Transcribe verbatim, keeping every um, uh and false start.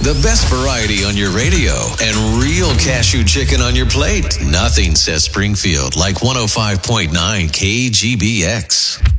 The best variety on your radio and real cashew chicken on your plate. Nothing says Springfield like one oh five point nine K G B X.